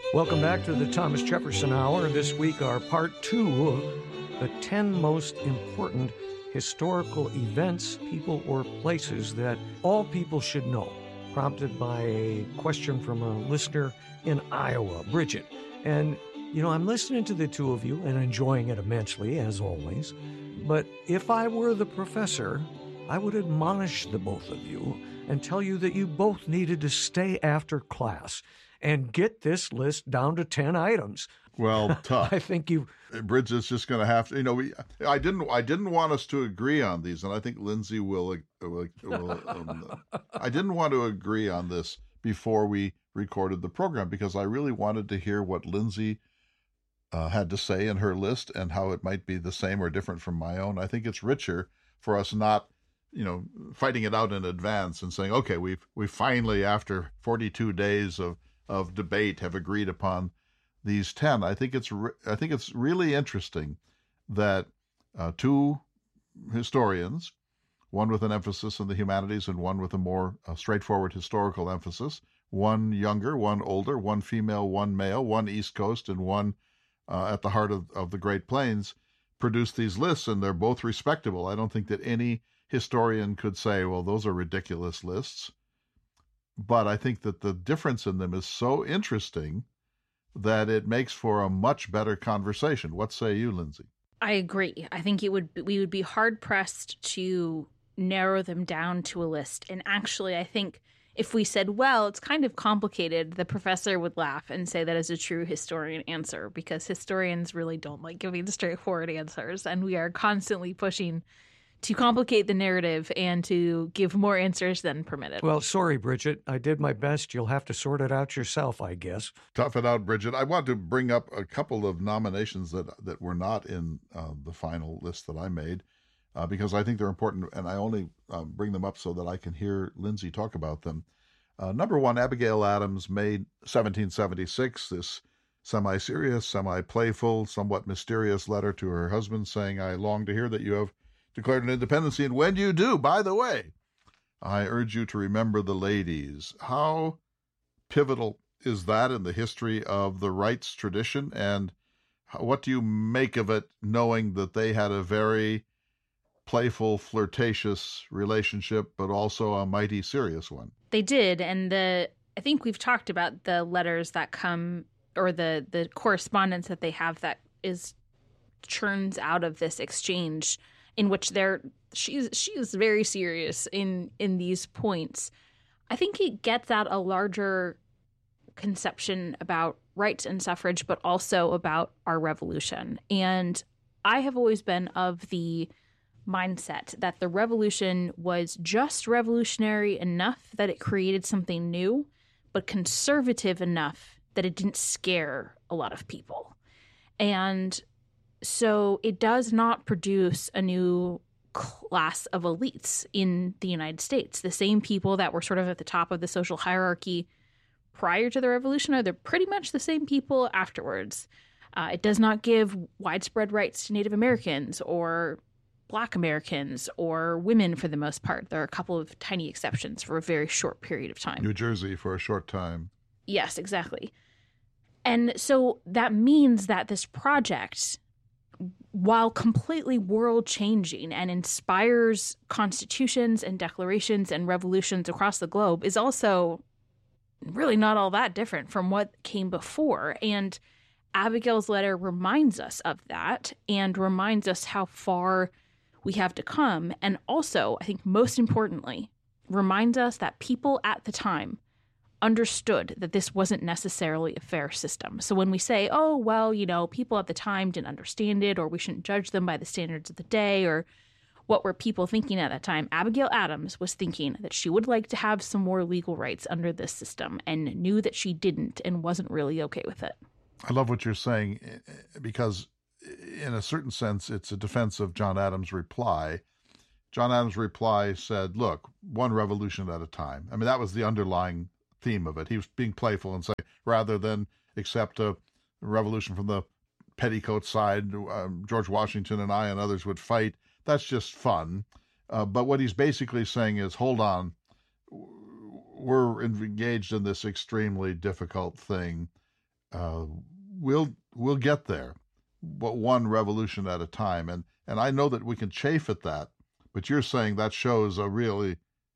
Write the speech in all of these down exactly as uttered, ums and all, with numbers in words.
Welcome back to the Thomas Jefferson Hour. This week, our part two of the ten most important historical events, people, or places that all people should know, prompted by a question from a listener in Iowa, Bridget. And, you know, I'm listening to the two of you and enjoying it immensely, as always. But if I were the professor, I would admonish the both of you and tell you that you both needed to stay after class and get this list down to ten items. Well, tough. I think you, Bridget's just going to have to. You know, we. I didn't. I didn't want us to agree on these, and I think Lindsay will. will, will um, I didn't want to agree on this before we recorded the program because I really wanted to hear what Lindsay uh, had to say in her list and how it might be the same or different from my own. I think it's richer for us not, you know, fighting it out in advance and saying, okay, we've we finally, after forty-two days of of debate, have agreed upon these ten. I think it's re- I think it's really interesting that uh, two historians, one with an emphasis in the humanities and one with a more uh, straightforward historical emphasis, one younger, one older, one female, one male, one East Coast and one uh, at the heart of, of the Great Plains, produced these lists, and they're both respectable. I don't think that any historian could say, well, those are ridiculous lists. But I think that the difference in them is so interesting that it makes for a much better conversation. What say you, Lindsay? I agree. I think it would we would be hard pressed to narrow them down to a list. And actually, I think if we said, well, it's kind of complicated, the professor would laugh and say that is a true historian answer, because historians really don't like giving straightforward answers. And we are constantly pushing to complicate the narrative and to give more answers than permitted. well, sorry, Bridget. I did my best. You'll have to sort it out yourself, I guess. Tough it out, Bridget. I want to bring up a couple of nominations that that were not in uh, the final list that I made, uh, because I think they're important, and I only uh, bring them up so that I can hear Lindsay talk about them. Uh, number one, Abigail Adams made seventeen seventy-six, this semi-serious, semi-playful, somewhat mysterious letter to her husband saying, I long to hear that you have declared an independency, and when you do, by the way, I urge you to remember the ladies. How pivotal is that in the history of the rights tradition, and what do you make of it, knowing that they had a very playful, flirtatious relationship, but also a mighty serious one? They did, and the I think we've talked about the letters that come, or the the correspondence that they have that is churns out of this exchange, in which they're she's she's very serious in in these points. I think it gets at a larger conception about rights and suffrage, but also about our revolution. And I have always been of the mindset that the revolution was just revolutionary enough that it created something new, but conservative enough that it didn't scare a lot of people. And so it does not produce a new class of elites in the United States. The same people that were sort of at the top of the social hierarchy prior to the revolution are they're pretty much the same people afterwards. Uh, it does not give widespread rights to Native Americans or Black Americans or women for the most part. There are a couple of tiny exceptions for a very short period of time. New Jersey for a short time. Yes, exactly. And so that means that this project, while completely world-changing and inspires constitutions and declarations and revolutions across the globe, is also really not all that different from what came before. And Abigail's letter reminds us of that and reminds us how far we have to come. And also, I think most importantly, reminds us that people at the time understood that this wasn't necessarily a fair system. So when we say, oh, well, you know, people at the time didn't understand it, or we shouldn't judge them by the standards of the day, or what were people thinking at that time, Abigail Adams was thinking that she would like to have some more legal rights under this system and knew that she didn't and wasn't really okay with it. I love what you're saying, because in a certain sense, it's a defense of John Adams' reply. John Adams' reply said, look, one revolution at a time. I mean, that was the underlying theme of it. He was being playful and saying, rather than accept a revolution from the petticoat side, um, George Washington and I and others would fight. That's just fun. Uh, but what he's basically saying is, hold on, we're engaged in this extremely difficult thing. uh, we'll we'll get there, but one revolution at a time. And and I know that we can chafe at that, but you're saying that shows a really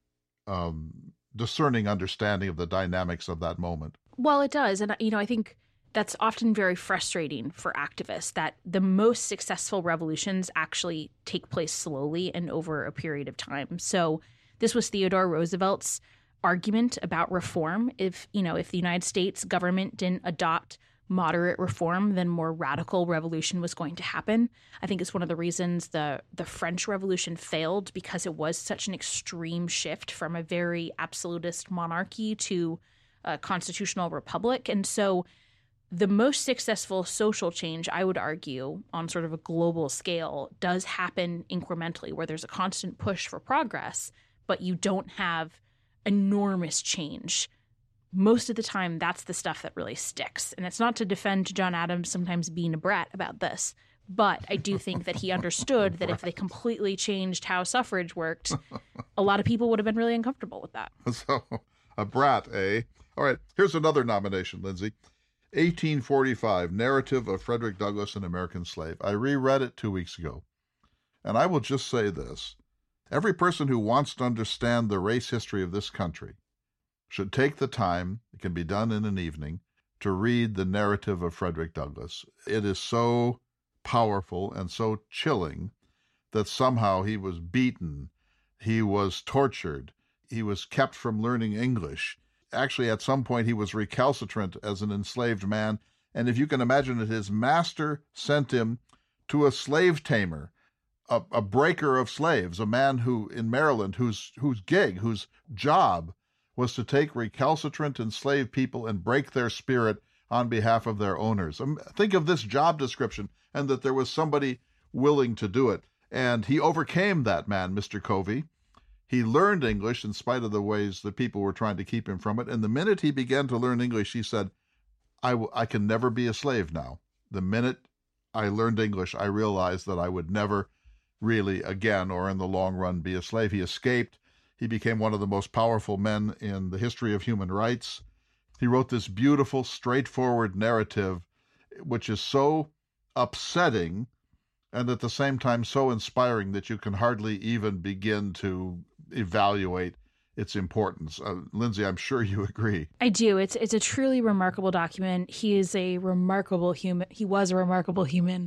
um, discerning understanding of the dynamics of that moment. Well, it does. And, you know, I think that's often very frustrating for activists, that the most successful revolutions actually take place slowly and over a period of time. So this was Theodore Roosevelt's argument about reform. If, you know, if the United States government didn't adopt moderate reform, then more radical revolution was going to happen. I think it's one of the reasons the the French Revolution failed, because it was such an extreme shift from a very absolutist monarchy to a constitutional republic. And so the most successful social change, I would argue, on sort of a global scale, does happen incrementally, where there's a constant push for progress, but you don't have enormous change. Most of the time, that's the stuff that really sticks. And it's not to defend John Adams sometimes being a brat about this, but I do think that he understood that if they completely changed how suffrage worked, a lot of people would have been really uncomfortable with that. So, a brat, eh? All right, here's another nomination, Lindsay. eighteen forty-five, Narrative of Frederick Douglass, an American Slave. I reread it two weeks ago, and I will just say this. Every person who wants to understand the race history of this country should take the time, it can be done in an evening, to read the narrative of Frederick Douglass. It is so powerful and so chilling that somehow he was beaten, he was tortured, he was kept from learning English. Actually, at some point, he was recalcitrant as an enslaved man. And if you can imagine it, his master sent him to a slave tamer, a, a breaker of slaves, a man who in Maryland, whose whose gig, whose job was to take recalcitrant enslaved people and break their spirit on behalf of their owners. Um, think of this job description, and that there was somebody willing to do it. And he overcame that man, Mister Covey. He learned English in spite of the ways that people were trying to keep him from it. And the minute he began to learn English, he said, I, w- I can never be a slave now. The minute I learned English, I realized that I would never really again or in the long run be a slave. He escaped. He became one of the most powerful men in the history of human rights. He wrote this beautiful, straightforward narrative, which is so upsetting and at the same time so inspiring that you can hardly even begin to evaluate its importance. Uh, Lindsay, I'm sure you agree. I do. It's it's a truly remarkable document. He is a remarkable human. He was a remarkable human.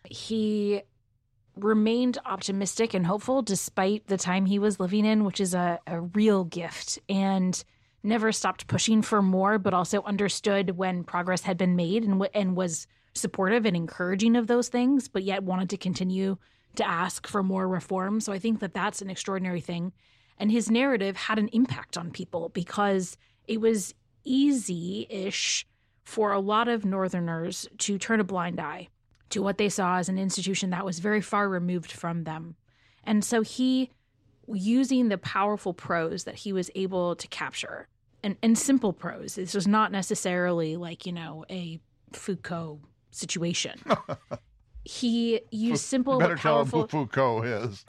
He remained optimistic and hopeful despite the time he was living in, which is a, a real gift, and never stopped pushing for more, but also understood when progress had been made and w- and was supportive and encouraging of those things, but yet wanted to continue to ask for more reform. So I think that that's an extraordinary thing. And his narrative had an impact on people because it was easy-ish for a lot of Northerners to turn a blind eye to what they saw as an institution that was very far removed from them. And so he, using the powerful prose that he was able to capture, and, and simple prose, this was not necessarily like, you know, a Foucault situation. He used simple you better but powerful... tell him who Foucault is.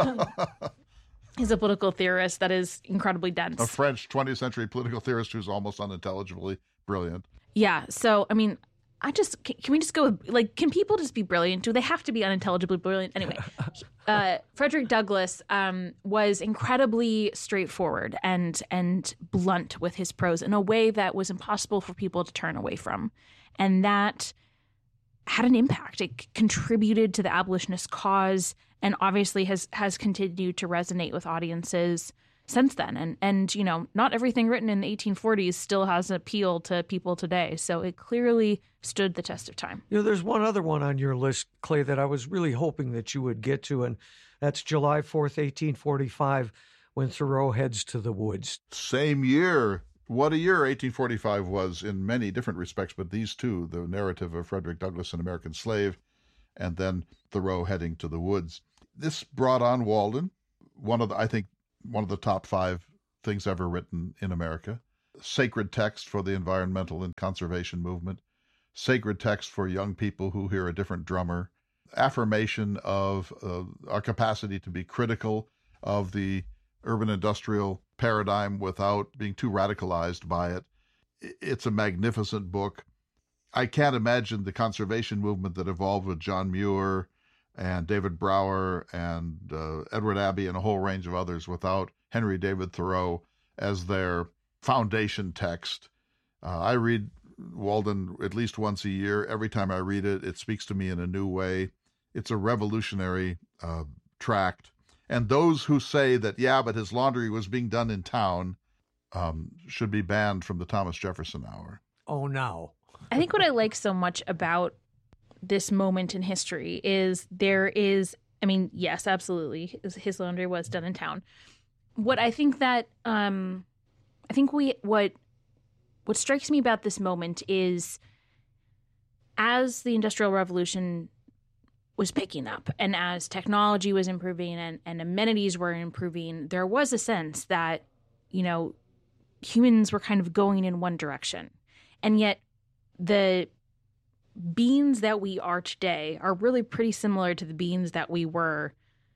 He's a political theorist that is incredibly dense. A French twentieth century political theorist who's almost unintelligibly brilliant. Yeah. So, I mean, I just, can, can we just go with, like, can people just be brilliant? Do they have to be unintelligibly brilliant? Anyway, uh, Frederick Douglass um, was incredibly straightforward and and blunt with his prose in a way that was impossible for people to turn away from. And that had an impact. It contributed to the abolitionist cause and obviously has, has continued to resonate with audiences since then. And, and, you know, not everything written in the eighteen forties still has an appeal to people today. So it clearly stood the test of time. You know, there's one other one on your list, Clay, that I was really hoping that you would get to, and that's July fourth, eighteen forty-five, when Thoreau heads to the woods. Same year. What a year eighteen forty-five was in many different respects, but these two, the narrative of Frederick Douglass, an American Slave, and then Thoreau heading to the woods. This brought on Walden, one of the, I think, one of the top five things ever written in America. Sacred text for the environmental and conservation movement. Sacred text for young people who hear a different drummer. Affirmation of uh, our capacity to be critical of the urban industrial paradigm without being too radicalized by it. It's a magnificent book. I can't imagine the conservation movement that evolved with John Muir and David Brower and uh, Edward Abbey and a whole range of others without Henry David Thoreau as their foundation text. Uh, I read Walden at least once a year. Every time I read it, it speaks to me in a new way. It's a revolutionary uh, tract. And those who say that, yeah, but his laundry was being done in town, um, should be banned from the Thomas Jefferson Hour. Oh, no. I think what I like so much about this moment in history is there is, I mean, yes, absolutely, his laundry was done in town. What I think that, um, I think we, what, what strikes me about this moment is as the Industrial Revolution was picking up and as technology was improving and, and amenities were improving, there was a sense that, you know, humans were kind of going in one direction. And yet the beings that we are today are really pretty similar to the beings that we were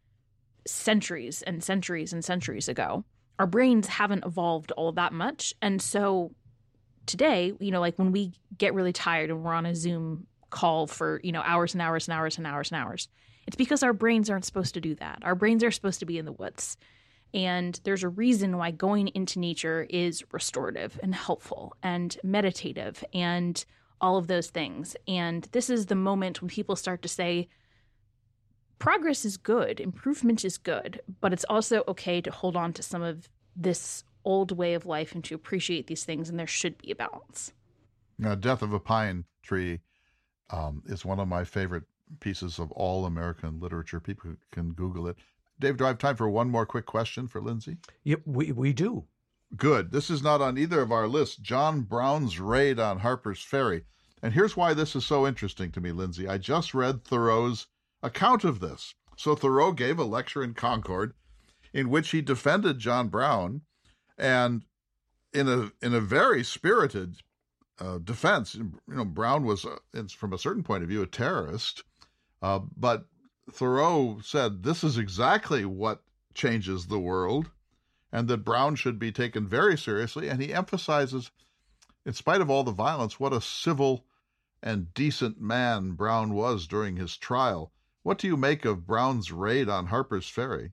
centuries and centuries and centuries ago. Our brains haven't evolved all that much. And so today, you know, like when we get really tired and we're on a Zoom call for, you know, hours and hours and hours and hours and hours, it's because our brains aren't supposed to do that. Our brains are supposed to be in the woods. And there's a reason why going into nature is restorative and helpful and meditative and all of those things. And this is the moment when people start to say, progress is good, improvement is good, but it's also okay to hold on to some of this old way of life and to appreciate these things, and there should be a balance. Now, Death of a Pine Tree um, is one of my favorite pieces of all American literature. People can Google it. Dave, do I have time for one more quick question for Lindsay? Yep, we, we do. Good. This is not on either of our lists. John Brown's raid on Harper's Ferry. And here's why this is so interesting to me, Lindsay. I just read Thoreau's account of this. So Thoreau gave a lecture in Concord in which he defended John Brown, and in a in a very spirited uh, defense. You know, Brown was, uh, from a certain point of view, a terrorist, uh, but Thoreau said this is exactly what changes the world, and that Brown should be taken very seriously. And he emphasizes, in spite of all the violence, what a civil and decent man Brown was during his trial. What do you make of Brown's raid on Harper's Ferry?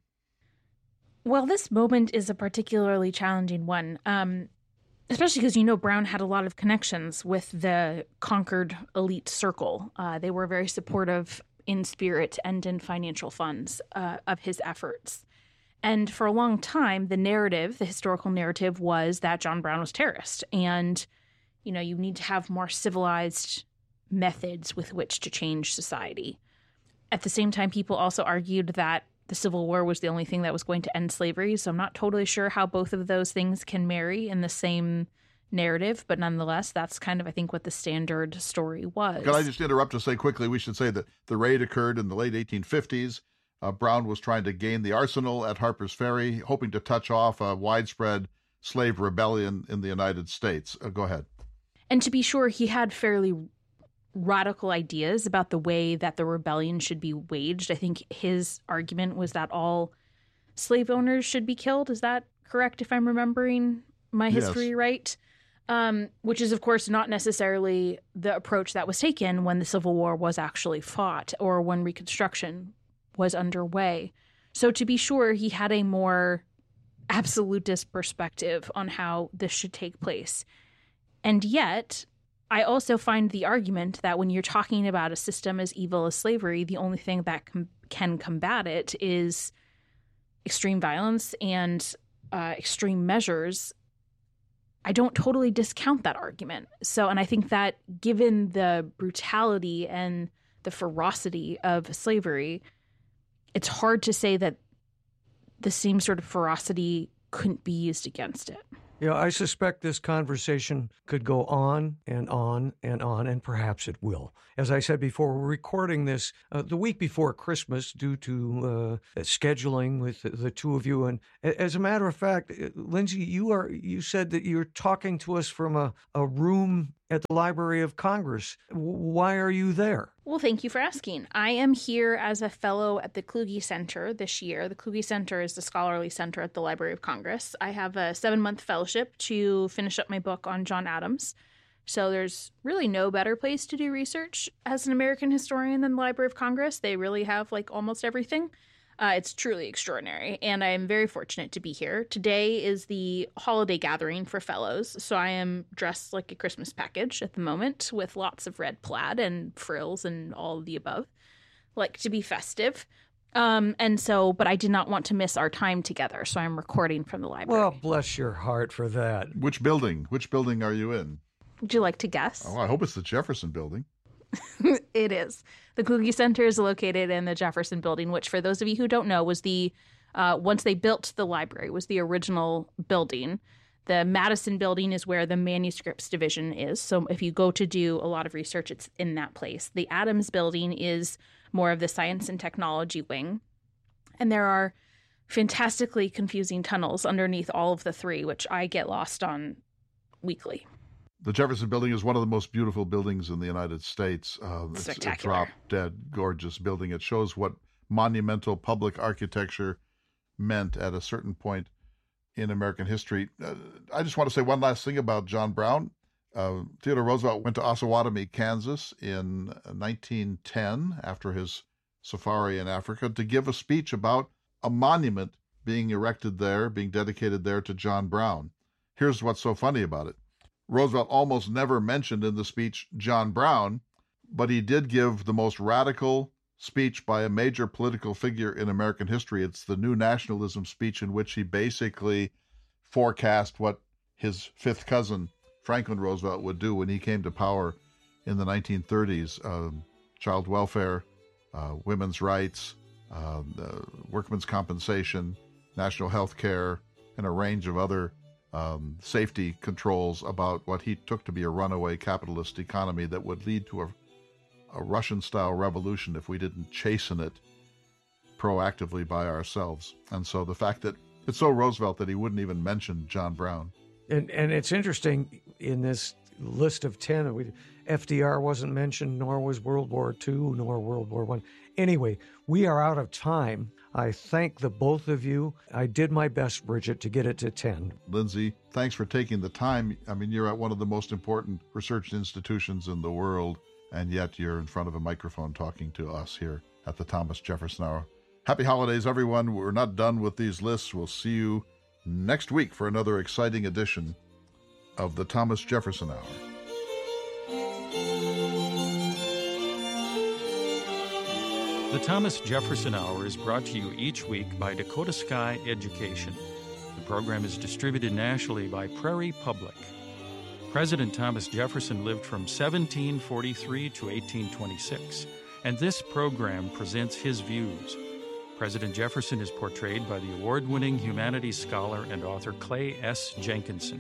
Well, this moment is a particularly challenging one, um, especially because, you know, Brown had a lot of connections with the Concord elite circle. Uh, they were very supportive in spirit and in financial funds uh, of his efforts. And for a long time, the narrative, the historical narrative, was that John Brown was a terrorist. And, you know, you need to have more civilized methods with which to change society. At the same time, people also argued that the Civil War was the only thing that was going to end slavery. So I'm not totally sure how both of those things can marry in the same narrative. But nonetheless, that's kind of, I think, what the standard story was. Can I just interrupt to say quickly, we should say that the raid occurred in the late eighteen fifties. Uh, Brown was trying to gain the arsenal at Harper's Ferry, hoping to touch off a widespread slave rebellion in the United States. Uh, go ahead. And to be sure, he had fairly radical ideas about the way that the rebellion should be waged. I think his argument was that all slave owners should be killed. Is that correct, if I'm remembering my history Yes. right? Um, which is, of course, not necessarily the approach that was taken when the Civil War was actually fought or when Reconstruction was underway. So to be sure, he had a more absolutist perspective on how this should take place. And yet, I also find the argument that when you're talking about a system as evil as slavery, the only thing that com- can combat it is extreme violence and uh, extreme measures. I don't totally discount that argument. So, and I think that given the brutality and the ferocity of slavery, it's hard to say that the same sort of ferocity couldn't be used against it. Yeah, I suspect this conversation could go on and on and on, and perhaps it will. As I said before, we're recording this uh, the week before Christmas due to uh, scheduling with the, the two of you. And as a matter of fact, Lindsay, you are you said that you're talking to us from a, a room at the Library of Congress. Why are you there? Well, thank you for asking. I am here as a fellow at the Kluge Center this year. The Kluge Center is the scholarly center at the Library of Congress. I have a seven-month fellowship to finish up my book on John Adams. So there's really no better place to do research as an American historian than the Library of Congress. They really have like almost everything. Uh, it's truly extraordinary, and I am very fortunate to be here. Today is the holiday gathering for fellows, so I am dressed like a Christmas package at the moment with lots of red plaid and frills and all of the above. Like to be festive. Um, and so, but I did not want to miss our time together, so I'm recording from the library. Well, bless your heart for that. Which building? Which building are you in? Would you like to guess? Oh, I hope it's the Jefferson Building. It is. The Kluge Center is located in the Jefferson Building, which, for those of you who don't know, was the, uh, once they built the library, was the original building. The Madison Building is where the manuscripts division is. So if you go to do a lot of research, it's in that place. The Adams Building is more of the science and technology wing. And there are fantastically confusing tunnels underneath all of the three, which I get lost on weekly. The Jefferson Building is one of the most beautiful buildings in the United States. Uh, it's a drop-dead gorgeous building. It shows what monumental public architecture meant at a certain point in American history. Uh, I just want to say one last thing about John Brown. Uh, Theodore Roosevelt went to Osawatomie, Kansas in nineteen ten, after his safari in Africa, to give a speech about a monument being erected there, being dedicated there to John Brown. Here's what's so funny about it. Roosevelt almost never mentioned in the speech John Brown, but he did give the most radical speech by a major political figure in American history. It's the New Nationalism speech, in which he basically forecast what his fifth cousin, Franklin Roosevelt, would do when he came to power in the nineteen thirties. Uh, child welfare, uh, women's rights, uh, uh, workmen's compensation, national health care, and a range of other Um, safety controls about what he took to be a runaway capitalist economy that would lead to a, a Russian-style revolution if we didn't chasten it proactively by ourselves. And so the fact that it's so Roosevelt that he wouldn't even mention John Brown. And and it's interesting, in this list of ten, we, F D R wasn't mentioned, nor was World War Two, nor World War One. Anyway, we are out of time. I thank the both of you. I did my best, Bridget, to get it to ten. Lindsay, thanks for taking the time. I mean, you're at one of the most important research institutions in the world, and yet you're in front of a microphone talking to us here at the Thomas Jefferson Hour. Happy holidays, everyone. We're not done with these lists. We'll see you next week for another exciting edition of the Thomas Jefferson Hour. The Thomas Jefferson Hour is brought to you each week by Dakota Sky Education. The program is distributed nationally by Prairie Public. President Thomas Jefferson lived from seventeen forty-three to eighteen twenty-six, and this program presents his views. President Jefferson is portrayed by the award-winning humanities scholar and author Clay S. Jenkinson.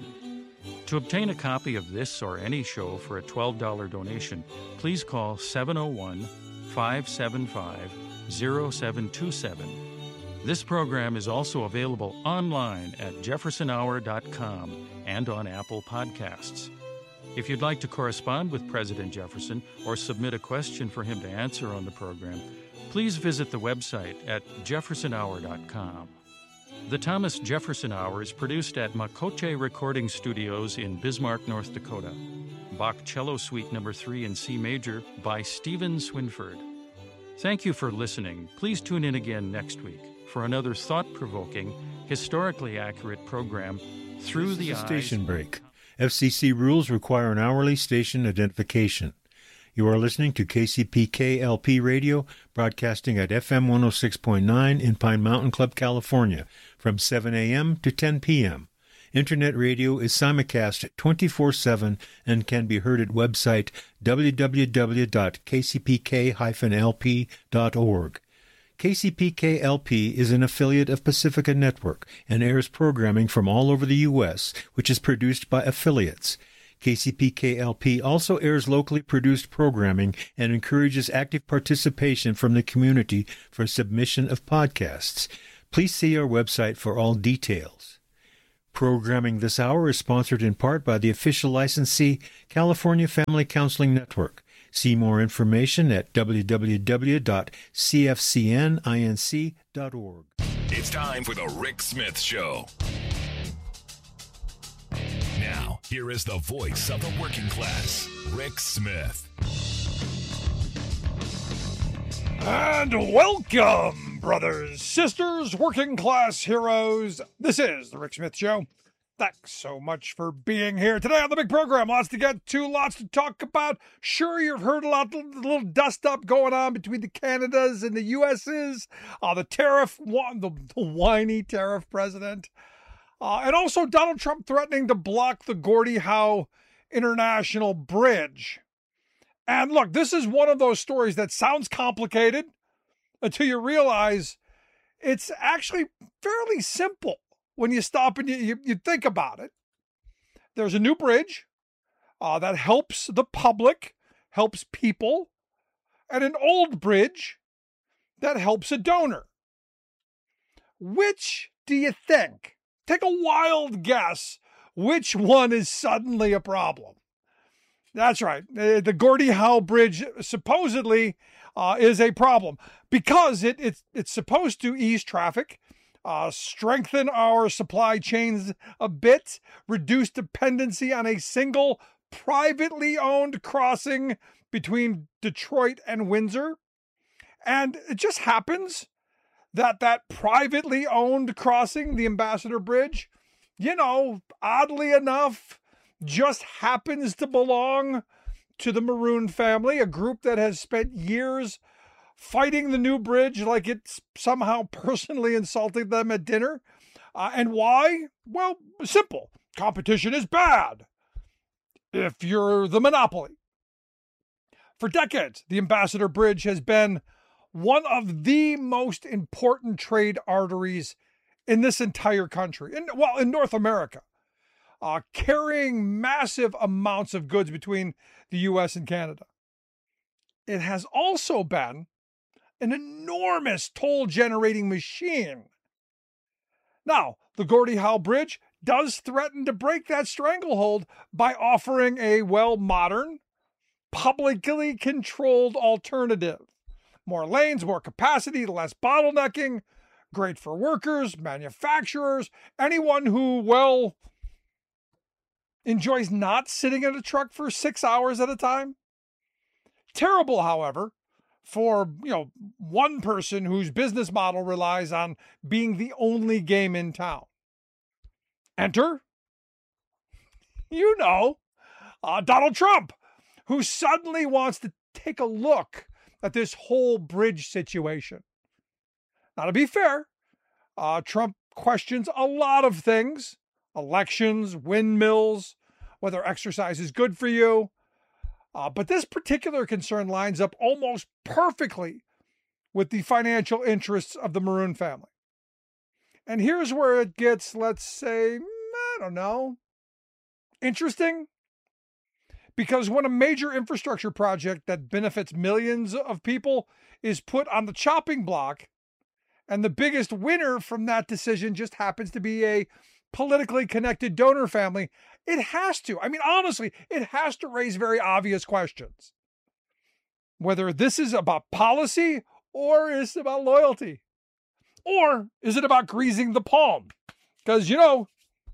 To obtain a copy of this or any show for a twelve dollars donation, please call seven oh one, five seven five, oh seven two seven. This program is also available online at jefferson hour dot com and on Apple Podcasts. If you'd like to correspond with President Jefferson or submit a question for him to answer on the program, please visit the website at jefferson hour dot com. The Thomas Jefferson Hour is produced at Makoche Recording Studios in Bismarck, North Dakota. Bach Cello Suite Number three in C Major by Stephen Swinford. Thank you for listening. Please tune in again next week for another thought-provoking, historically accurate program, Through the Eyes. Station break. F C C rules require an hourly station identification. You are listening to K C P K L P Radio, broadcasting at F M one oh six point nine in Pine Mountain Club, California, from seven a.m. to ten p.m. Internet radio is simulcast twenty-four seven and can be heard at website w w w dot k c p k dash l p dot org. K C P K L P is an affiliate of Pacifica Network and airs programming from all over the U S, which is produced by affiliates. K C P K L P also airs locally produced programming and encourages active participation from the community for submission of podcasts. Please see our website for all details. Programming this hour is sponsored in part by the official licensee, California Family Counseling Network. See more information at w w w dot c f c n inc dot org. It's time for the Rick Smith Show. Now, Here is the voice of the working class, Rick Smith. And welcome, brothers, sisters, working class heroes. This is the Rick Smith Show. Thanks so much for being here today on the big program. Lots to get to, lots to talk about. Sure, you've heard a lot, a little dust up going on between the Canadas and the U S's. Uh, the tariff, the, the whiny tariff president. Uh, and also Donald Trump threatening to block the Gordie Howe International Bridge. And look, this is one of those stories that sounds complicated until you realize it's actually fairly simple when you stop and you, you, you think about it. There's a new bridge uh, that helps the public, helps people, and an old bridge that helps a donor. Which do you think? Take a wild guess which one is suddenly a problem. That's right. The Gordie Howe Bridge supposedly uh, is a problem because it, it it's supposed to ease traffic, uh, strengthen our supply chains a bit, reduce dependency on a single privately owned crossing between Detroit and Windsor. And it just happens that that privately owned crossing, the Ambassador Bridge, you know, oddly enough, just happens to belong to the Maroon family, a group that has spent years fighting the new bridge like it's somehow personally insulting them at dinner. Uh, and why? Well, simple. Competition is bad if you're the monopoly. For decades, the Ambassador Bridge has been one of the most important trade arteries in this entire country, in, well, in North America, uh, carrying massive amounts of goods between the U S and Canada. It has also been an enormous toll-generating machine. Now, the Gordie Howe Bridge does threaten to break that stranglehold by offering a, well, modern, publicly controlled alternative. More lanes, more capacity, less bottlenecking, great for workers, manufacturers, anyone who, well, enjoys not sitting in a truck for six hours at a time. Terrible, however, for, you know, one person whose business model relies on being the only game in town. Enter, you know, uh, Donald Trump, who suddenly wants to take a look at this whole bridge situation. Now, to be fair, uh, Trump questions a lot of things, elections, windmills, whether exercise is good for you. Uh, but this particular concern lines up almost perfectly with the financial interests of the Maroon family. And here's where it gets, let's say, I don't know, interesting. Because when a major infrastructure project that benefits millions of people is put on the chopping block, and the biggest winner from that decision just happens to be a politically connected donor family, it has to. I mean, honestly, it has to raise very obvious questions. Whether this is about policy or is it about loyalty? Or is it about greasing the palm? Because, you know,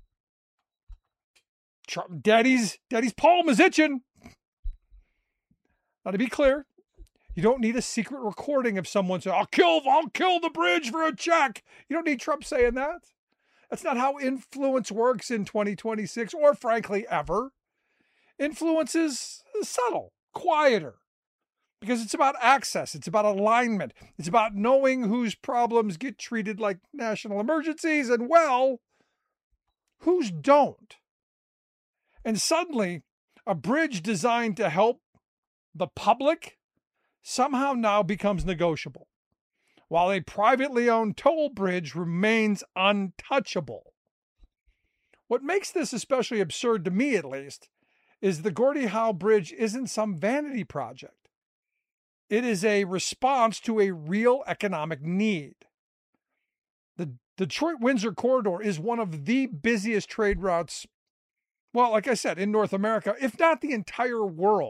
Daddy's, Daddy's palm is itching. Now, to be clear, you don't need a secret recording of someone saying, I'll kill, I'll kill the bridge for a check. You don't need Trump saying that. That's not how influence works in twenty twenty-six, or frankly, ever. Influence is subtle, quieter, because it's about access. It's about alignment. It's about knowing whose problems get treated like national emergencies and, well, whose don't. And suddenly, a bridge designed to help the public somehow now becomes negotiable, while a privately owned toll bridge remains untouchable. What makes this especially absurd, to me at least, is the Gordie Howe Bridge isn't some vanity project. It is a response to a real economic need. The Detroit-Windsor corridor is one of the busiest trade routes, well, like I said, in North America, if not the entire world.